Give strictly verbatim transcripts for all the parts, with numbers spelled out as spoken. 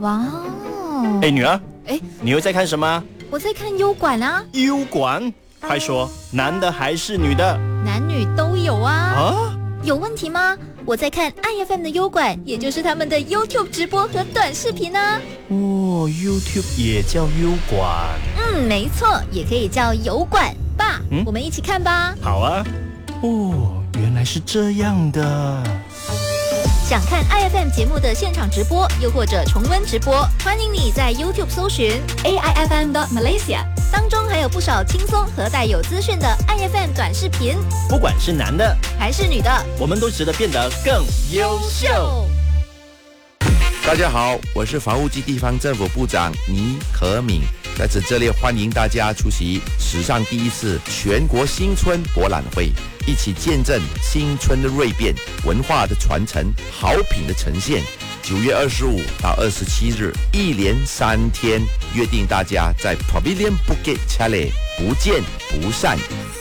哇哦！ 哎，女儿， 哎， 你又在看什么？ 我在看优管啊。 优管？快说，男的还是女的？ 男女都有啊。 啊？ 有问题吗？我在看 I F M 的优管，也就是他们的 YouTube 直播和短视频啊。 哦 ，YouTube 也叫优管。 嗯，没错，也可以叫油管。爸，嗯、我们一起看吧。 好啊。哦，原来是这样的。 想看 I F M 节目的现场直播，又或者重温直播，欢迎你在 YouTube 搜寻 A I F M Malaysia， 当中还有不少轻松和带有资讯的 I F M 短视频。 不管是男的还是女的， 我们都值得变得更优秀。 大家好，我是房屋及地方政府部长倪可敏，在此这里欢迎大家出席史上第一次全国新春博览会，一起见证新春的蜕变、文化的传承、好品的呈现。九月二十五到二十七日，一连三天，约定大家在 Pavilion Bukit Jalil 不见不散。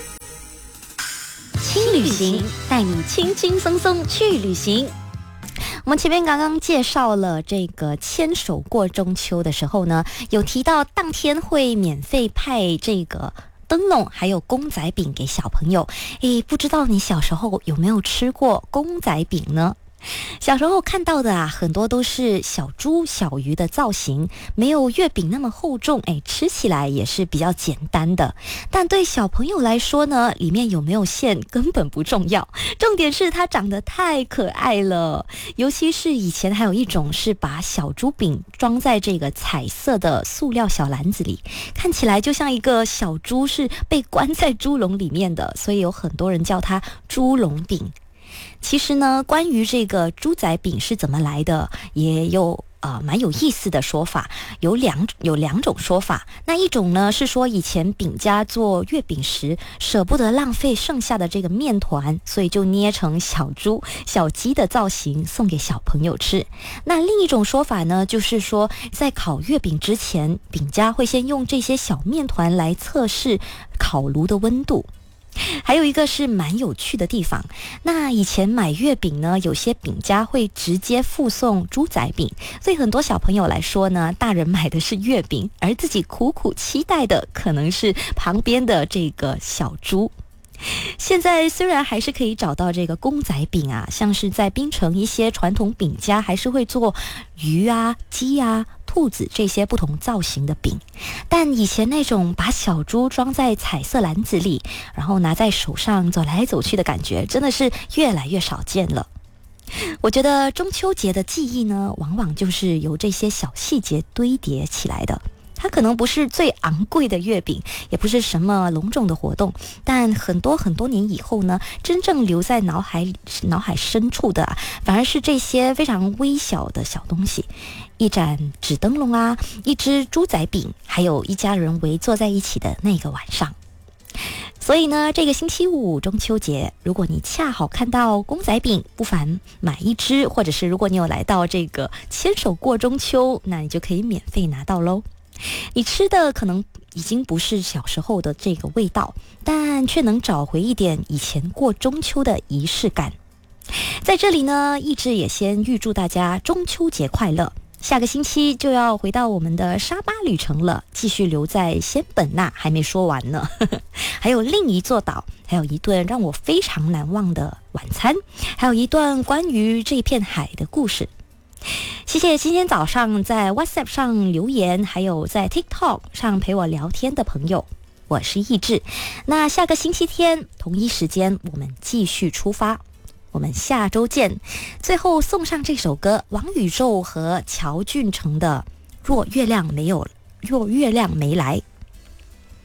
轻旅行，带你轻轻松松去旅行。我们前面刚刚介绍了这个牵手过中秋的时候呢，有提到当天会免费派这个灯笼还有公仔饼给小朋友。诶，不知道你小时候有没有吃过公仔饼呢？小时候看到的啊，很多都是小猪小鱼的造型，没有月饼那么厚重，哎，吃起来也是比较简单的。但对小朋友来说呢，里面有没有馅根本不重要，重点是它长得太可爱了。尤其是以前还有一种是把小猪饼装在这个彩色的塑料小篮子里，看起来就像一个小猪是被关在猪笼里面的，所以有很多人叫它猪笼饼。其实呢，关于这个猪仔饼是怎么来的，也有呃蛮有意思的说法，有两有两种说法。那一种呢是说，以前饼家做月饼时舍不得浪费剩下的这个面团，所以就捏成小猪、小鸡的造型送给小朋友吃。那另一种说法呢，就是说在烤月饼之前，饼家会先用这些小面团来测试烤炉的温度。还有一个是蛮有趣的地方，那以前买月饼呢，有些饼家会直接附送猪仔饼，所以很多小朋友来说呢，大人买的是月饼，而自己苦苦期待的可能是旁边的这个小猪。现在虽然还是可以找到这个公仔饼啊，像是在槟城一些传统饼家还是会做鱼啊、鸡啊、兔子这些不同造型的饼，但以前那种把小猪装在彩色篮子里，然后拿在手上走来走去的感觉，真的是越来越少见了。我觉得中秋节的记忆呢，往往就是由这些小细节堆叠起来的。它可能不是最昂贵的月饼，也不是什么隆重的活动，但很多很多年以后呢，真正留在脑海里、脑海深处的啊，反而是这些非常微小的小东西，一盏纸灯笼啊，一只猪仔饼，还有一家人围坐在一起的那个晚上。所以呢，这个星期五中秋节，如果你恰好看到公仔饼，不妨买一只，或者是如果你有来到这个牵手过中秋，那你就可以免费拿到咯。你吃的可能已经不是小时候的这个味道，但却能找回一点以前过中秋的仪式感。在这里呢，一直也先预祝大家中秋节快乐。下个星期就要回到我们的沙巴旅程了，继续留在仙本那，还没说完呢还有另一座岛，还有一顿让我非常难忘的晚餐，还有一段关于这片海的故事。谢谢今天早上在 WhatsApp 上留言，还有在 TikTok 上陪我聊天的朋友，我是易志。那下个星期天同一时间我们继续出发，我们下周见。最后送上这首歌，王宇宙和乔俊成的《若月亮没有若月亮没来》。